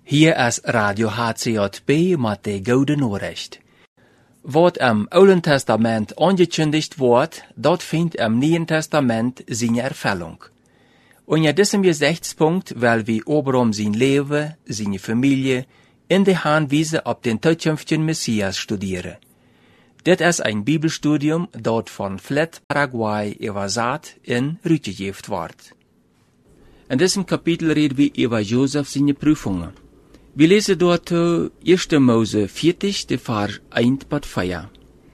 Hier is Radio HCJB met de Goede Nachricht. Wat im Oude Testament angekündigt wordt, dat vindt im Neuen Testament seine Erfüllung. Unter diesem Gesichtspunkt will wir Abraham sein Leben, seine Familie, in der Hinweise auf den zukünftigen Messias studieren. Dit ist ein Bibelstudium, dat von Flat Paraguay übersat in Rüttegeft wird. In diesem Kapitel reden wir über Josef seine Prüfungen. Wir lesen dort 1. Mose 40, de Vers 1 bis 4.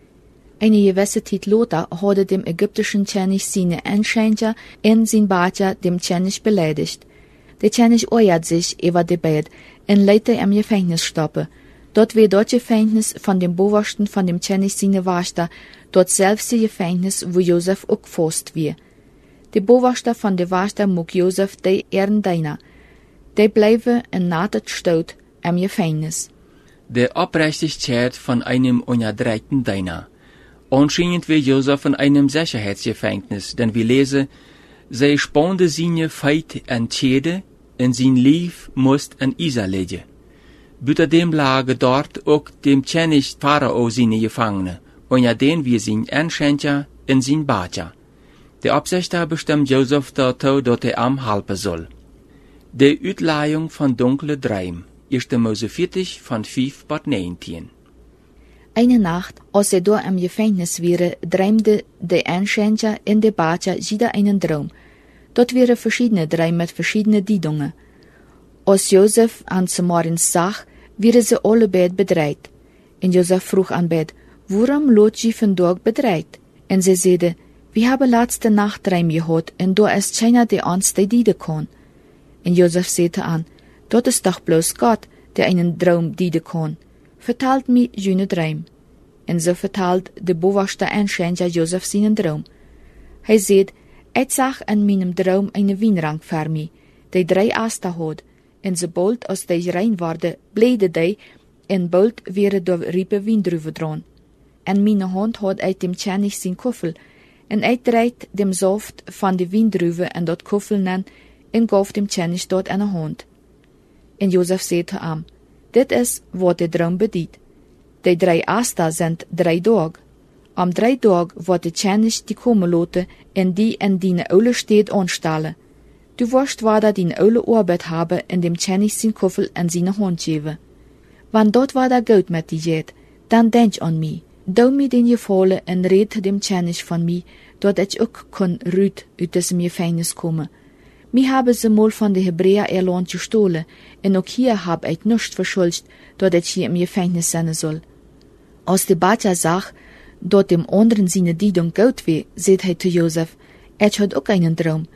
Eine gewisse Zeit Lothar hatte dem ägyptischen König seine Anscheincher in sein Badja dem König beleidigt. Der König ärgert sich über die Beit und lässt im Gefängnis stoppen. Dort wird das Gefängnis von dem Bewachten von dem König seine Wachter, dort selbst das Gefängnis, wo Josef auch gefasst wird. Die Bewachter von der Wachter mag Josef die Ehrendeiner. Die bleiben in natet Stout im Gefängnis. Der Oprechtigkeit von einem unterdrückten Diener. Anscheinend wird Josef in einem Sicherheitsgefängnis, denn wir lesen, sie spannte seine Feit an Schäde, und sein Lief musste an Isa legen. Büter dem lagen dort auch dem König Pharao seine Gefangene, unter denen wir sein Anscheincher in sein Badja. Der Absichter bestimmt Josef dazu, dass am halten soll. Die Uitleihung von dunkle Träumen, 1. Mose 40, von 5 bis 19. Eine Nacht, als er dort im Gefängnis wäre, träumte der Anscheincher in der Badja jeder einen Traum. Dort wären verschiedene Träume mit verschiedenen Diedungen. Als Josef an zum Morgens sah, wären sie alle beide bedreit. Und Josef frug an beide, warum lot sie von Tag bedreit? Und sie sagte, wir haben letzte Nacht Traum gehabt, und da ist keiner, der uns die dienen kann. Und Josef sagte an, dort ist doch bloß Gott, der einen Traum dienen kann. Vertalt mir jene Traum. Und so vertalt der Bewachter Anscheincher Josef seinen Traum. Er sagt, ich sah in meinem Traum eine Weinrank vor mir, die 3 Aster hat, und sobald als die rein wurde, bleide die, und bald wäre da riepe Weindruve dran. In meine Hand hat dem König sein Kuffel, und dreht dem Saft von der Weindruve in dat Kuffel nen, und gaf dem König dort eine Hand. Und Josef sagte ihm, dit ist, wat der Traum bedeutet. Die 3 Aster sind 3 Tage. Am 3 Tage wird der König die kommen lassen, und die in deine Eule steht anstellen. Du wirst weiter deine Eule Arbeit haben, in dem König sein Kuffel in seine Hand geben. Wenn dort weiter gut mit dir geht, dann denk an mich. Dau mir den Gefallen und red dem König von mir, dort ich auch kann rüt aus diesem Gefängnis kommen. Mir habe sie mal von den Hebräer ihr Land gestohlen, und auch hier hab ich nichts verschuldet, dort ich hier im Gefängnis sein soll. Als der Badja sah, dort dem anderen seine Diedung gut war, sagt er zu Josef, ich hat auch einen Traum.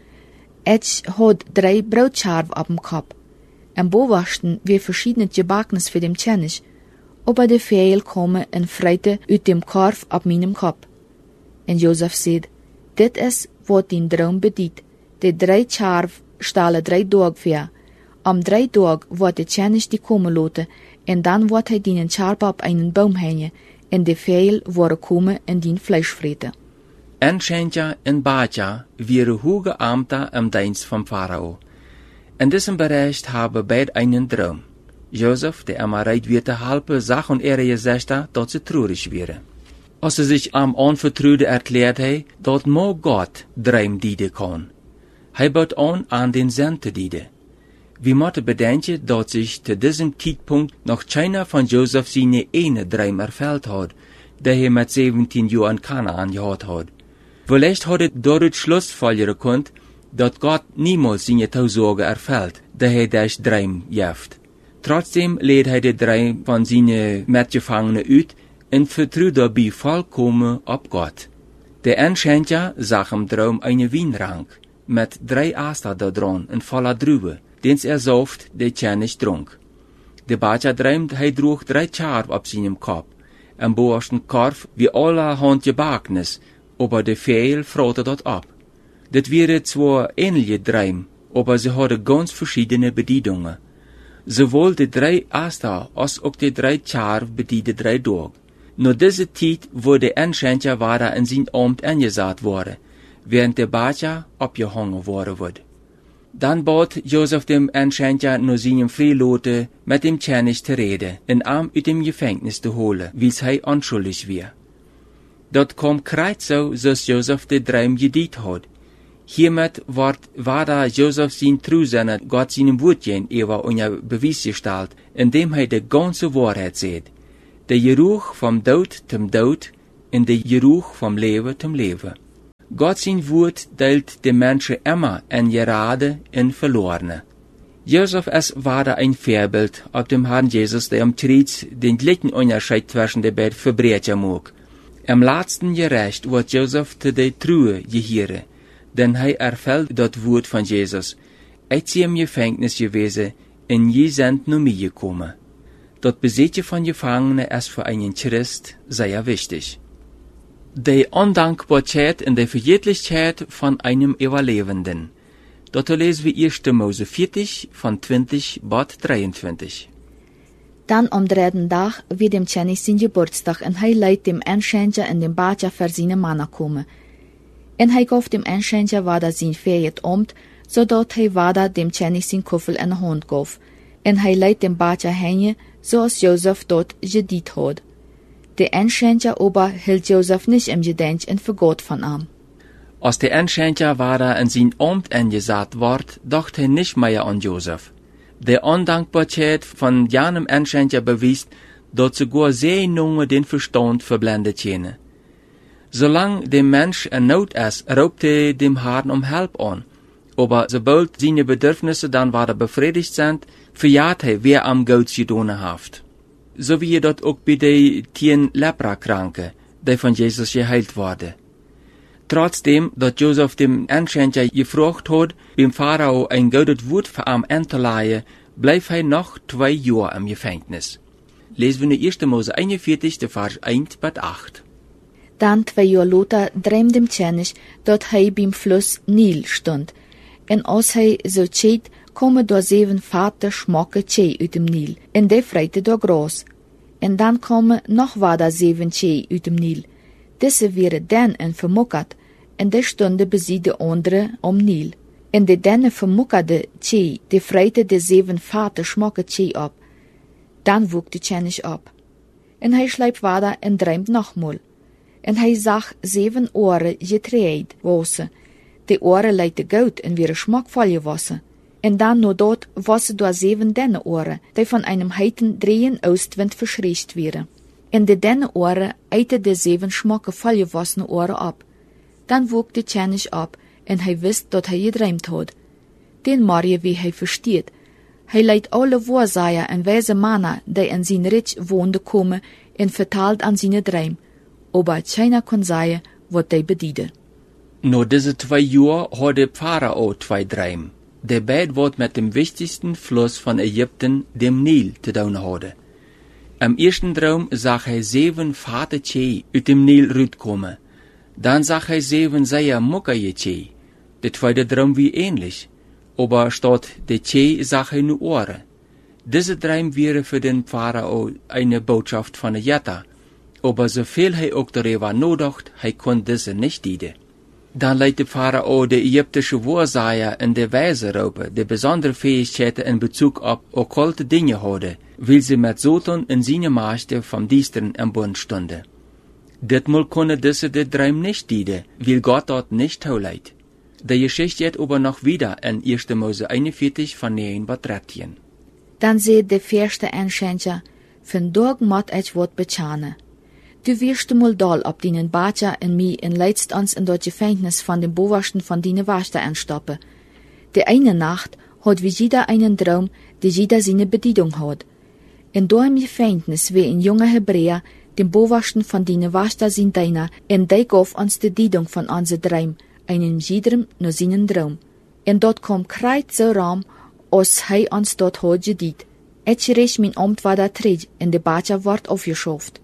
Ich hat 3 Brautscherben auf dem Kopf. Am Bewachten wir verschiedene Gebackenes für den König, aber der Fehl komme und freite aus dem Korb auf meinem Kopf. Und Josef sagt, dit ist, was den Traum bedeutet. Die 3 Scherben stahlen 3 Tage für. Am 3 Tage wird der König die kommen lassen, und dann wird er den Scherben auf einen Baum hängen, und der Fehl wird kommen und den Fleisch fressen. Anscheincher in Badja wären hohe Ämter im Dienst vom Pharao. In diesem Bereich haben beide einen Traum. Josef, der immer reit wird halbe, sah und ihre Gesichter, dass sie traurig wären. Als sie sich am Anvertraute erklärt hat, dass nur Gott Traum dienen kann. Er bot an den Sinn zu dienen. Wir müssen bedenken, dass sich zu diesem Zeitpunkt noch keiner von Josef seine eine Traum erfüllt hat, der er mit 17 Jahren Kanaan gehabt hat. Vielleicht hat er dadurch schlussfolgern können, dass Gott niemals seine Zusage erfüllt, der er durch Traum gibt. Trotzdem lädt er die Traum von seinen Mitgefangenen aus und vertraut dabei vollkommen auf Gott. Der Anscheincher sah im Traum eine Weinrank mit 3 Aster da dran und voller Drübe, den er sauft, der König trunk. Der Badja träumt, er trug 3 Scherben auf seinem Kopf, am boersten Korb wie allerhand Gebackenes, aber der Fehl frohte dort ab. Das wäre zwar ähnliche Träume, aber sie hatte ganz verschiedene Bedeutungen. Sowohl die 3 Aster als auch die 3 Scherben bedeuten 3 Tage. Nur diese Zeit, wo der Anscheincher weiter in sein Amt angesagt wurde, während der Badja abgehangen worden wird. Dan bot Joseph dem Anscheinja nur seinem Freilote mit dem König te reden, en arm uit dem Gefängnis te holen, wils hij onschuldig weer. Dat kom krijt zo, zoals Joseph de Dream gediet had. Hiermit war da Joseph sein Truesinne Gott seinem Wurtjen ewa unter Beweis gestellt, indem hij de ganze Wahrheit seht. De Geruch vom Dood zum Dood, en de Geruch vom Leben zum Leben. Gott sein Wort deelt de Menschen immer en gerade en verlorene. Joseph war da ein Vorbild auf dem Herrn Jesus, der am Kreuz den gleichen Unterschied zwischen de beiden Verbrecher mag. Am letzten Gericht wird Joseph te de Truhe gehieren, denn hij erfüllt dat Wort von Jesus. Ich sie im Gefängnis gewesen, en je sind nur mir gekommen. Dat Besetzen von Gefangenen ist für einen Christ sehr wichtig. Die Undankbarkeit und die Vergeetlichkeit von einem Überlebenden. Dort lesen wir 1. Mose 40, von 20 bis 23. Dann am 3. Tag wird dem König sein Geburtstag und hij leidt dem Anscheinja in dem Badja für seine Männer kommen. Und hij gaf dem Anscheinja wada sein Fähigkeit zodat hij wada dem König sein Kuffel in de Hand gaf. Und hij leidt dem Badja heen, zoals Joseph dort gediet had. Der Anscheinja aber hielt Joseph nicht im Gedenk und vergot von ihm. Als der Anscheinja wada in sein Amt eingesetzt ward, dachte er nicht mehr an Joseph. Die Undankbarkeit von jenem Anscheinja bewies, dass sogar sehr junge den Verstand verblendet jene. Solange der Mensch in Not ist, raubt er dem Herrn um Hilfe an. Aber sobald seine Bedürfnisse dann wieder befriedigt sind, verjagt er, wer am Geld getan hat. So wie das auch bei den 10 Leprakranken, die von Jesus geheilt wurden. Trotzdem, dass Joseph dem Anscheinja gefragt hat, beim Pharao ein gutes Wort für ihn einzuleihen, blieb er noch 2 Jahre im Gefängnis. Lesen wir in 1. Mose 41, Vers 1 bis 8. Dann 2 Jahre later dream dem König, dat hij beim Fluss Nil stond. En als hij zo tjeet, komen door 7 vate schmokke tjee uit dem Nil, en die vreten door gras. En dan komen nog wada 7 tjee uit dem Nil. Diese wären dann en vermuckert, en die stonden besie de andere om Nil. En de denne vermuckerde tjee, die vreten de 7 vate schmokke tjee op. Dan woek de König op. En hij schleipt wada en dreamt nochmal. En hij zag 7 oren getreid wassen. Die oren leidde goud en weer schmackvoll gewassen. En dan no dort wassen door 7 denne oren, die van einem heiten drehen Ostwind verschriest wären. En de denne oren eite de 7 schmacke vollgewassene oren op. Dan woek de König op, en hij wist dat hij gedreamt had. Den Marie wie hij versteht. Hij leidt alle Wahrsager en wijze Männer, die in zijn Rich woonde komen, en vertaalt an seine Dream. Aber keiner kann sagen, was die bedienen. Nur diese 2 Jahre hat der Pharao 2 Dream. Der beide wird mit dem wichtigsten Fluss von Ägypten, dem Nil, zu tun haben. Am ersten Traum sah er 7 fate Tjee uit dem Nil rauskommen. Dann sah er 7 sehr muckige Tjee. Der zweite Traum wie ähnlich. Aber statt der Tjee sah er nur Ohren. Diese Traum wäre für den Pharao eine Botschaft von der Jetta. Aber so viel er auch darüber nachdacht, er konnte diese nicht dienen. Dann leidt der Pharao de ägyptische Wahrsager in der Weise raupen, die besondere Fähigkeiten in Bezug auf okkulte Dinge hadden, weil sie mit Satan in seine Machte vom Diestern im Bund stunden. Ditmal konnte diese der Dream nicht dienen, weil Gott dort nicht toleidt. Die Geschichte geht aber noch wieder in 1. Mose 41 von 9 bis 13. Dann seht der erste Anscheinja, von dort moet ich wat betjane. Du wirst mal doll ob deinen Badja en mij en leidst ons in dat Gefängnis von dem Bowasten von deine Waste anstoppen. Die eine Nacht hat wie jeder einen Traum, die jeder seine Bedienung hat. En door im Gefängnis wie ein junger Hebräer, dem Bowasten von deine Waste sind deiner, en die gaf uns die Diedung von unser Traum, einen jedem nur seinen Traum. En dort kom kreit so ram, als hij ons dort hat gediet. Ich recht mein Amt war da träg, en de Badja ward aufgeschafft.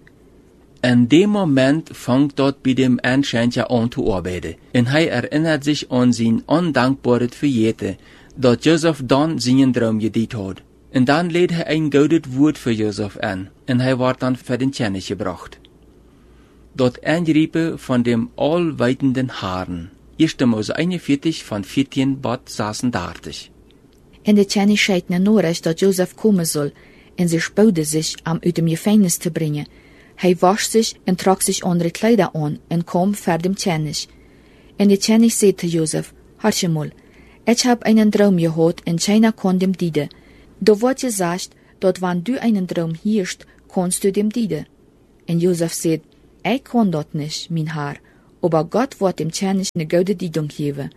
In dem Moment fängt dort bei dem Anscheinja an zu arbeiten. Und er erinnert sich an sein undankbares Verjährte, dass Joseph dann seinen Traum gediet hat. Und dann lädt er ein gutes Wort für Joseph an, und er wird dann für den König gebracht. Dort Angriffe von dem allweitenden Herrn, 1. Mose 41 van 14 tot 36. En de tjänning scheit naar Norach dat Josef komen soll, en sie spoudde sich, uit dem Gefängnis te brengen. Hij wascht sich en trok sich andere Kleider aan, en kwam voor dem tjänning. En de tjänning zei te Josef, hartje mal, ich hab einen Traum gehad, en keiner kon dem dienen. Da wordt gesagt, dat wann du einen Traum hierst, kannst du dem dienen. En Josef zei, ich kann dat nicht, mein Herr, aber Gott wird dem tjänning ne gute Diedung geben.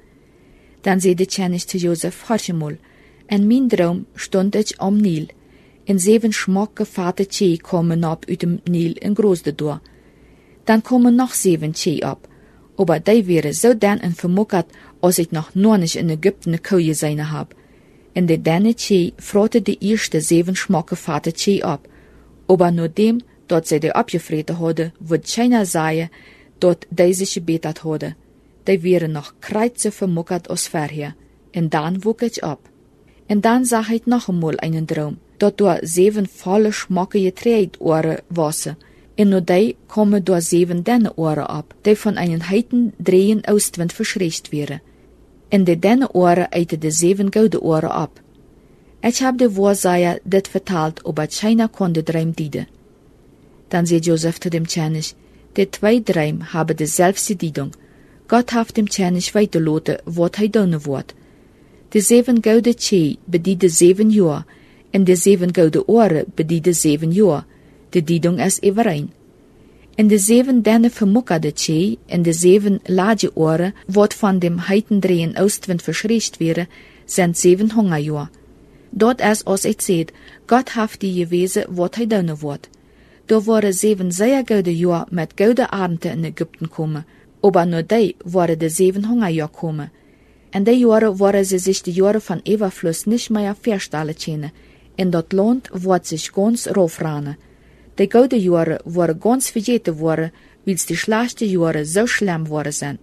Dan zei de tjänning te Josef, hartje mal, en mijn Traum stond ich am Nil. En 7 schmacke vate Tjee komen ab uit dem Nil in Großde door. Dan komen nog 7 Tjee ab, aber die wäre so dan en vermockert, als ich noch nur nicht in Ägypten ne Koeie seine hab. En de denne Tjee fragte die erste 7 schmacke vate Tjee ab, aber nur dem, dat sie die abgefreten hadden, wird keiner sagen, dat die sich gebetert hadden. Die wäre noch kreuze vermockert als vorher. En dan wog ich ab. En dan zag ich noch einmal einen Traum, dat door 7 volle schmackige Treedohren wassen. En nur die komen door 7 denne Ohren ab, die von einen heiten drehen Ostwind verschricht wären. En de denne Ohren eiten de 7 gouden Ohren ab. Ich hab de Wahrsager dit vertalt, aber keiner konnte Dreim dienen. Dan zei Josef zu dem tjänning, de 2 Dreim haben dezelfde diedung. Gott hat dem tjänning weiterloten, wat hij doen wordt. De 7 gouden Tjee bediende 7 jaar, en de 7 gouden Ohren bediende 7 jaar. De diedung is evereen. En de 7 denne vermokkerde Tjee en de 7 lage Ohren, wat van dem heiten drehen Ostwind verschricht wäre, sind 7 Hungerjahr. Dort is, als ich seht, Gott hat die gewesen, wat hij doen wordt. Da waren 7 sehr gouden Jahr mit gouden Ernte in Ägypten komen, aber nur die waren de 7 Hungerjahr komen. En die Jahre waren sie sich die Jahre von Überfluss nicht mehr verstellen können, en dat Land wordt sich ganz raufranen. Die gouden Jahre waren ganz vergeten worden, weil die schlechte Jahre so schlimm worden sind.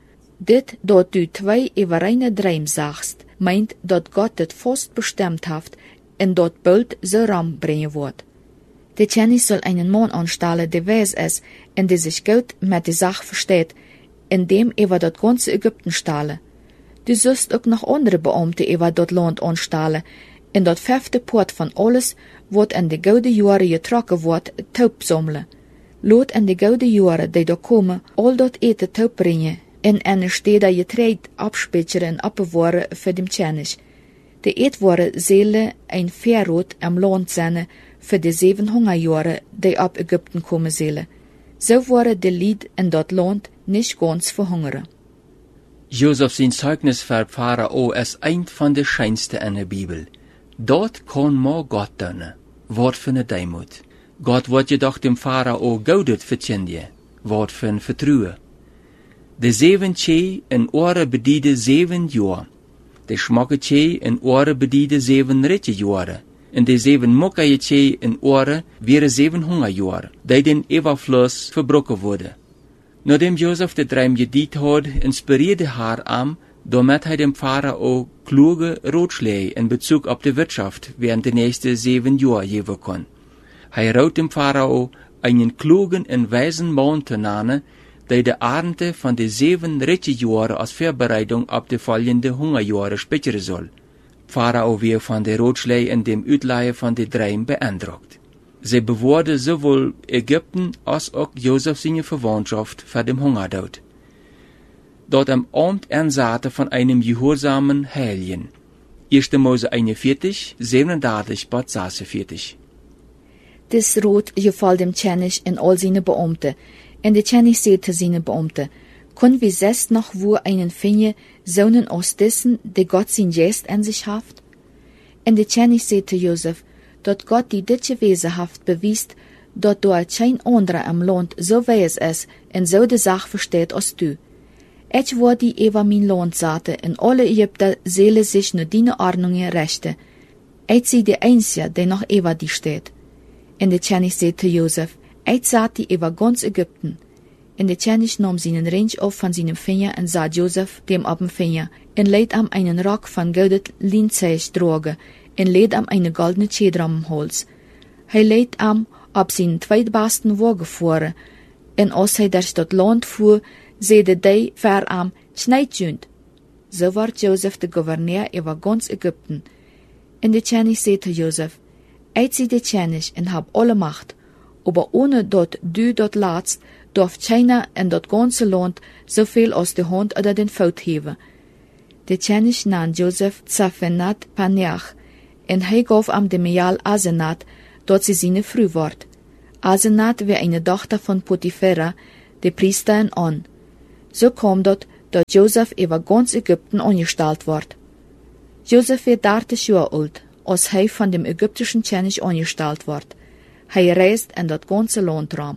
Dit, dat du 2 evereine Dreim sagst, meint, dat Gott het vast bestimmt hat, en dat bald so ram brengen wird. Der tjänning soll einen Mann anstellen, der weiß es, en der sich gut mit der Sache versteht, indem dat ganze Ägypten stahlen. Du sollst auch noch andere Beamte dat Land anstellen, en dat 5. Port von alles, wat in de gouden jaren getrokken wordt, taub sammeln. Laat in de gouden jaren die da komen, al dat eten taub brengen, en een stede getreid abspitcheren en abbewahren voor dem tjänning. De eetwaren zullen een verrood am land zijn, für de 7 Hungerjahre, die ab Ägypten kommen zullen. So waren de Lied in dat Land nicht ganz verhungern. Josef sein Zeugnis für Pharao ist ein von de scheinste in der Bibel. Dort kann man Gott dienen. Wort für ne Demut. Gott wird jedoch dem Pharao goudet vertjendje. Wort für ein Vertrauen. De 7 Tjee in Ohren bediende 7 Jahr. De schmakke Tjee in Ohren bediende 7 ritte Jahre. En de 7 mokkige Tjee in Ohren wären 7 Hungerjahre, die den Überfluss verbrochen worden. Nachdem Josef de Dreim gediet had, inspirierte haar am, damit hij dem Pharao kluge Ratschläge in Bezug auf die Wirtschaft während der nächsten 7 Jahre geben kann. Hij raut dem Pharao einen klugen und weisen Mann zu nennen, der die Ernte von den 7 ritte Jahre als Vorbereitung auf die folgenden Hungerjahre speichern soll. Pharao wird von der Ratschläge in dem Uitleihen von den Dreim beeindruckt. Sie bewahrte sowohl Ägypten als auch Josef seine Verwandtschaft vor dem Hungertod. Dort am Abend ernsahte von einem gehorsamen Helien. 1. Mose 41, 37 bis 46. Dis Rot gefällt dem tjänning en all seine Beamte, en de tjänning sagt zu seine Beamte, können wir selbst noch wo einen finden, sonen aus dessen, de Gott sein Geist an sich haft? En de tjänning sagt zu Josef, dat Gott die dit gewesen haft bewiest, dat du kein anderer am Land so weiß es en so de Sach versteht als du. Ich war die über mein Land zaten en alle Ägypter seele sich nur deine Ordnungen rechte. Ich sie die Einzige, die noch über die steht. En de tjänning sagt zu Josef, ich sah die über ganz Ägypten. En de tjänning nahm seinen Ring auf von seinem Finger und sah Josef dem ab dem Finger, en leid am einen Rock von goldet Linzeich droge, en leid am eine goldene Tjedra am Hals. Hij leid am ab seinen zweitbesten Wagen fuhren, en als hij durch das Land fuhr, seide die ver am Schneidjünd. So war Joseph der Gouverneur über ganz Ägypten. Und der König sagte Joseph, eid sie der König und hab alle Macht, aber ohne dort du dort latst, darf keiner in dort ganze Land so viel aus der Hand oder den Fout heben. Der König nahm Joseph Zaphenat Paneach, und er gab ihm dem Mejal Asenat, dort sie seine Frau ward. Asenat war eine Tochter von Potiphera, der Priesterin an. So kam dort, dass Joseph über ganz Ägypten angestellt ward. Joseph war 30 Jahre alt, als er von dem ägyptischen König angestellt ward. Er reist in das ganze Landraum.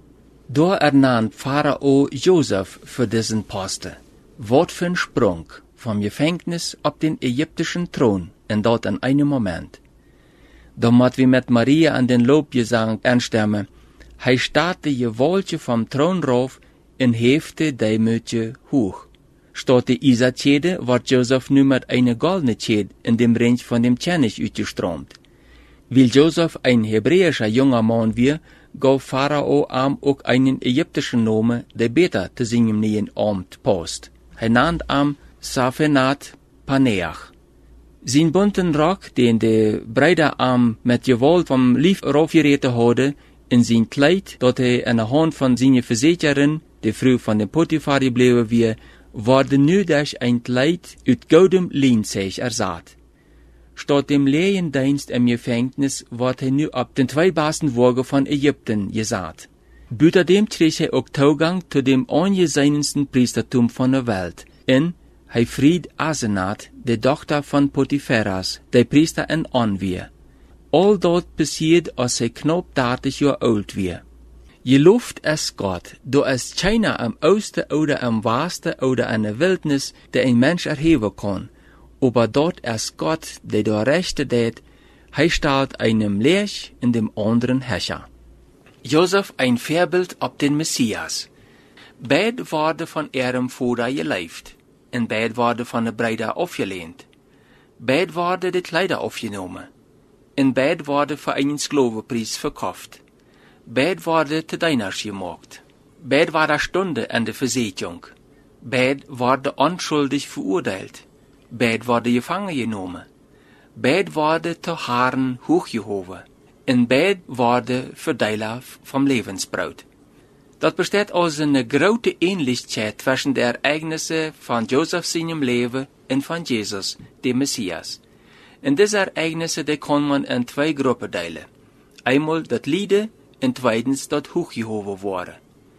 Da ernannt Pharao Joseph für diesen Posten. Wat für ein Sprung vom Gefängnis auf den ägyptischen Thron und dort in einem Moment. Da mat wir mit Maria an den Lobgesang anstimmen. Hij startte je woltje vom Thron rauf en hefte die Mütje hoch. Statt die Isa-Tjede wordt Joseph nu mit eine goldene Tjede in dem Ring von dem König uitgestromt. Weil Joseph ein hebräischer junger Mann war, gab Pharao ihm auch einen ägyptischen Namen, der besser zu seinem neuen Amt passt. Er nannte ihn Zaphenat Paneach. Sein bunten Rock, den der Brüder ihm mit Gewalt vom Lief raufgereten hadden, in sein Kleid, dat hij in de hand van zijn verzekerin, de vrouw van de Potiphar gebleven weer, worden nu durch ein Kleid uit goudem Leinzeug erzat. Statt dem Lehendienst im Gefängnis wordt hij nu op den zwei besten Wagen von Ägypten gesaat. Buiten dem kreeg hij ook toegang zu dem angesehensten Priestertum von der Welt. En hij fried Asenat, de dochter von Potipharas, de Priester in Onweer. All dat passiert, als hij knap 30 jaar oud weer. Je looft es Gott, do es keiner am Osten oder am Westen oder in der Wildnis, der ein Mensch erheben kann. Aber dort es Gott, der da Rechte tät, hij stellt einem Lech in dem anderen Herrscher. Joseph ein Vorbild ob den Messias. Beid worden von ihrem Vater geleeft, en beid worden von der Brüder aufgelehnt. Beid worden de Kleider aufgenommen. En beid worden voor een Sklavenprijs verkauft. Beid worden te dieners gemaakt. Beid waren Stunde an der Versetzung. Beid worden unschuldig verurteilt. Beid worden gefangen genommen. Beid worden te Haaren hochgehoven. En beid worden Verteiler vom Lebensbrot. Dat besteht aus eine grote Ähnlichkeit zwischen der Ereignisse von Joseph seinem Leben und von Jesus, dem Messias. En diese Ereignisse, die kann man in zwei Gruppen teilen. Einmal das Lieden und zweitens das hochgehoben worden.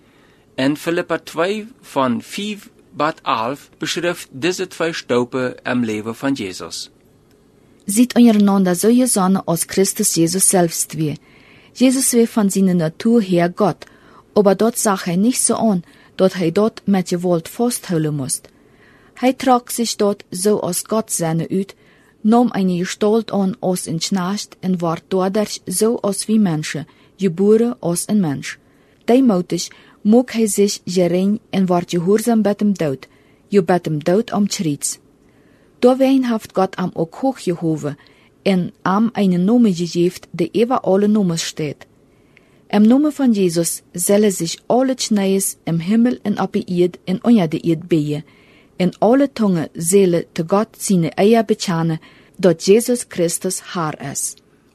In Philipper 2 von 5 bis 11 beschreibt diese zwei Stufen im Leben von Jesus. Sieht einander so gesonnen als Christus Jesus selbst wie. Jesus war von seiner Natur her Gott, aber dort sah er nicht so an, dass er dort mit Gewalt festhalten musste. Er trug sich dort so als Gott seine uit, nahm eine Gestalt an als ein Knecht und war dadurch so als wie Menschen, geboren als ein Mensch. Demutig mocht er sich gering und war gehorsam bei dem Tod, ja bei dem Tod am Kreuz. Dawein hat Gott am auch hochgehoben und am einen Namen gegeben, der über alle Namen steht. Im Namen von Jesus sollen sich alle Knees im Himmel und auf der Erde und unter der Erde beugen, und alle Zungen sollen zu Gott seine Eier bekennen, dass Jesus Christus Herr ist.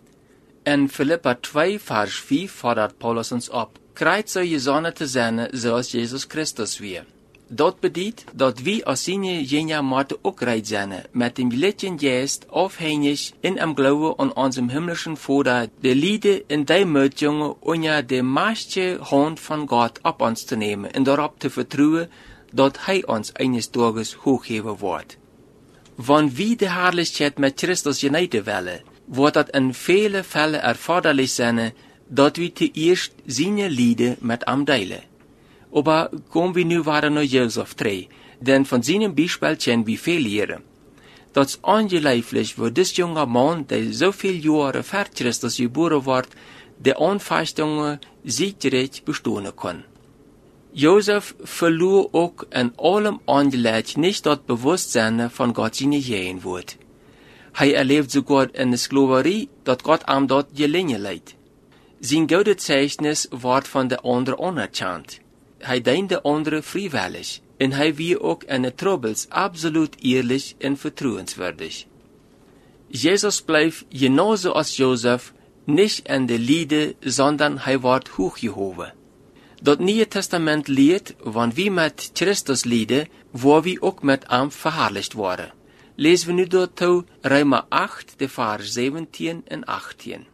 In Philipper 2, Vers 5 fordert Paulus uns ab, kreuz so gesonnen zu sein, so als Jesus Christus wir. Dort bedeutet, dass wir aus seine Genia Mate auch reich sein, mit dem gleichen Geist aufhängig in am Glauben an unserem himmlischen Vater, der Liebe in der Mötung unter der mächtige Hand von Gott ab uns zu nehmen und darauf zu vertrauen, dass er uns eines Tages hochheben wird. Wenn wir die Herrlichkeit mit Christus genießen wollen, wird es in vielen Fällen erforderlich sein, dass wir zuerst seine Liebe mit ihm teilen. Aber kommen wir nu weiter nach Joseph 3, denn von seinem Beispiel können wir viel lernen. Das ist ungeläuflich, wo das junge Mann, der so viele Jahre vor Christus geboren wird, der Anfechtungen siegreich bestehen kann. Joseph verlor auch in allem Angelegt nicht das Bewusstsein von Gott seine Gegenwart. Er erlebt sogar in der Sklaverei, dass Gott ihm dort gelingen leiht. Sein Gotteszeugnis wird von der anderen anerkannt. Er dient der andere freiwillig. en hij wie ook in de troubles absoluut eerlijk en vertrouwenswaardig. Jesus blijft genauso als Joseph nicht in de Liede, sondern hij wordt hooggehoven. Dat Nieuwe Testament leert, wanneer wie met Christus lieden, waar wie ook met hem verherrlicht worden. Lezen we nu door Römer 8, de vers 17 en 18.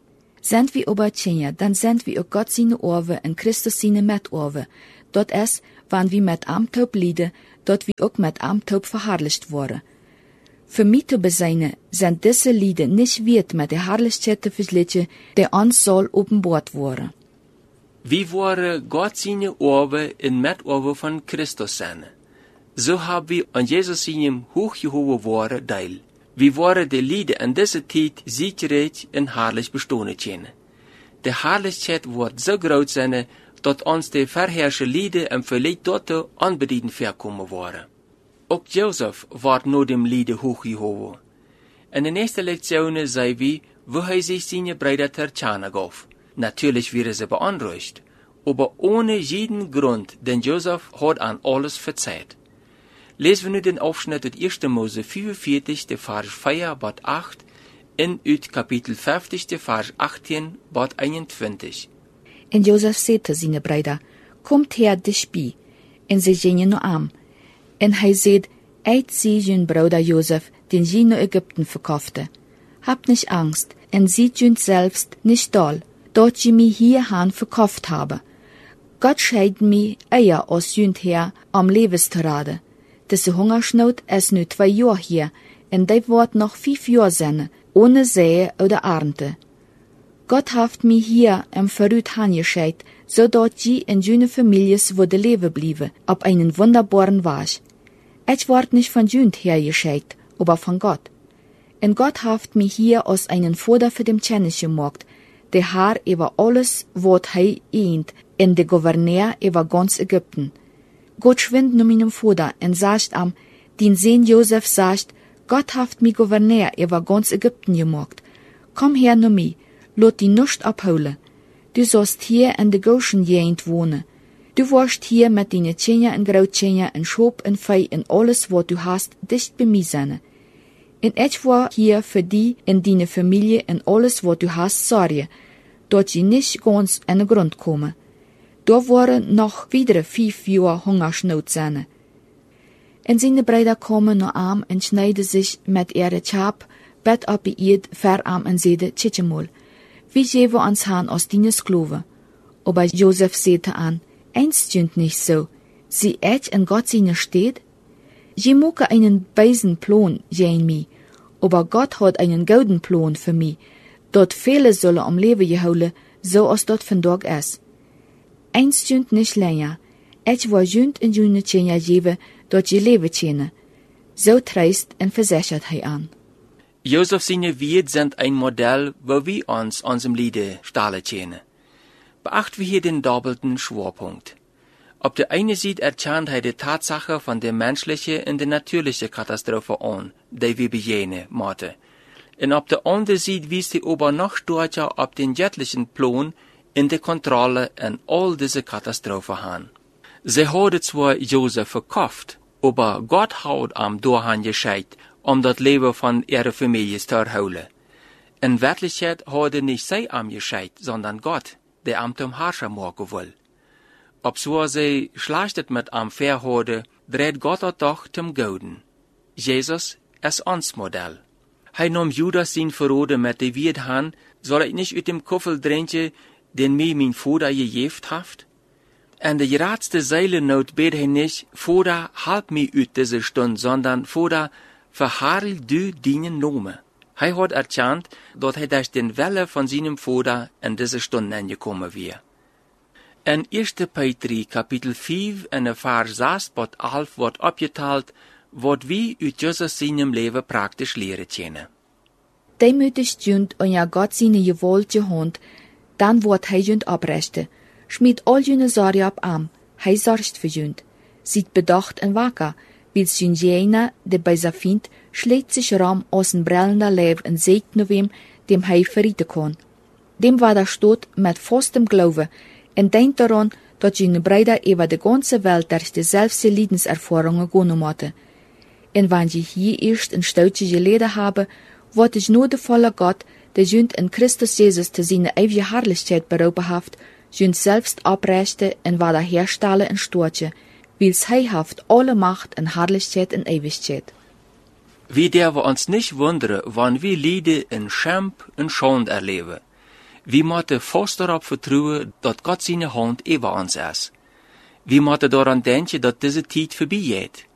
Sind wir aber Tjenja, dann sind wir auch Gott seine Orwe en Christus seine Metorwe. Dort es, wann wir mit Amtaub lieden, dort wir auch mit Amtaub verherrlicht worden. Für mich zu beseine, sind diese Lieder nicht wert mit der Herrlichkeit zu vergleichen, der uns soll openbaart worden. Wie waren Gott seine Orwe en Metorwe von Christus sein? So haben wir an Jesus seinem hochgehoben worden Teil. Wie waren die Lieder in dieser Zeit siegreich und herrlich bestehen können. Die Herrlichkeit wird so groß sein, dass uns die verherrschte Lieder im Verleid dort anbedienen verkommen waren. Auch Joseph wird nur dem Lieder hochgehoben. In der nächsten Lektion sehen wir, wo er sich seine Brüder Tertschana gab. Natürlich wäre sie beunruhigt, aber ohne jeden Grund, denn Joseph hat an alles verzeiht. Lesen wir nu den Aufschnitt uit 1. Mose 45, de vers 4 bad 8, en uit Kapitel 50, de vers 18 bad 21. En Joseph sagte seine Brüder, kommt her dich bei, en sie gingen nur arm. En hij zei, eit sie jün Bruder Joseph, den je nach Ägypten verkaufte. Hab nicht Angst, en sie jün selbst nicht doll, dort je mich hierhan verkauft habe. Gott scheid mich eher aus jünd her am Lebensterade. Diese Hungersnot ist nu 2 Jahre hier, en die wird noch 5 Jahre sein, ohne Säe oder Ernte. Gott haft mich hier im Verrüt hangescheit, so dort je in jüne Families würde leben bliebe, ab einen wunderbaren Wasch. Ich ward nicht von jünd her gescheit, aber von Gott. En Gott haft mich hier aus einen Vater für dem Tschennisch gemacht, der Herr über alles, wat hei eint, en der Gouverneur über ganz Ägypten. Gott schwind nu meinem Vater en sagt am, den Sohn Joseph sagt, Gott haft mi Gouverneur über ganz Ägypten gemacht. Komm her nu mi, lot die nicht abholen. Du sollst hier in de Goshen Gegend wohnen. Du wirst hier mit deine Tjenja en Grautjenja en Schop en Fei en alles, wat du hast, dicht bei mir sein. En ich war hier für die en deine Familie en alles, wat du hast, sorgen, dort je nicht ganz an den Grund kommen. Da waren noch wieder 5 Jahre Hungersnot sein. En seine Brüder kommen nur arm en schneiden sich mit ihrer Chap, bett ab ihr verarm en sede Tschitschemol. Wie geben wir uns han aus deine Sklove? Aber Joseph sagte an, eins stimmt nicht so. Sie echt in Gott seine steht? Je mucke einen beisen Plan, jen mi, aber Gott hat einen golden Plan für mi, dort viele sollen am Leben geholen, so als dort von Tag ist. Eins stimmt nicht länger. Ich war jünd in jüne Tjenja geben, dort je Leben tjene. So dreist en versichert hij an. Joseph seine Wert sind ein Modell, wo wir uns unserem Liede stahlen tjene. Beachten wir hier den doppelten Schwerpunkt. Auf der einen Seite erkennt er die Tatsache von der menschlichen und der natürlichen Katastrophe an, die wir begegnen müssen. Und auf der anderen Seite wies er aber noch stärker auf den göttlichen Plan in der Kontrolle in all diese Katastrophen an. Sie haben zwar Joseph verkauft, aber Gott hat am Dorhan gescheit, das Leben von ihrer Familie zu erholen. In Wirklichkeit hat nicht sie am gescheit, sondern Gott, der am zum Herrscher machen will. Ob so sie schlachtet mit am Verhode, dreht Gott doch zum Goden. Jesus ist uns Modell. Hij nahm Judas sein Verrode mit der Wied han, soll ich nicht uit dem Kuffel drinken, den mir mein Vater gegeft haft? En de geraadste Seilenoot bet hij nicht, Vater, halb mir uit diese Stunde, sondern Vater, verharrel du deinen Namen. Hij hat erkannt, dat hij durch den Welle von seinem Vater in diese Stunde angekommen wäre. In 1. Petri, Kapitel 5, en vers 6 tot 11 wordt opgeteilt, wat wie uit Jesus seinem Leben praktisch leren können. Demütig jünd und ja Gott seine gewollte Hand, dann wird hij jünd abrichten. Schmied all jüne Sorge ab am, hij sorgt für jünd. Sieht bedacht en wacker, wils jünd jener, der bei sa Find, schlägt sich ram aus en brellender Leib en sägt nur wem, dem hij verrieten kann. Dem war der Stot mit festem Glaube, en denkt daran, dat jene Brüder über die ganze Welt durch dieselbe Leidenserfahrungen gehen müssen. Und wenn sie hier erst ein Stoutje geleden haben, wird der gnadevolle Gott, der jünd in Christus Jesus zu seiner ewigen Herrlichkeit berufen hat, jünd selbst abrichten und wiederherstellen in Stortje, weil's Hij haft alle Macht und Herrlichkeit in Ewigkeit. Wir dürfen uns nicht wundern, wann wir Lieder in Scham und Schande erleben. Wir müssen fast darauf vertrauen, dass Gott seine Hand über uns ist. Wir müssen daran denken, dass diese Zeit vorbeigeht.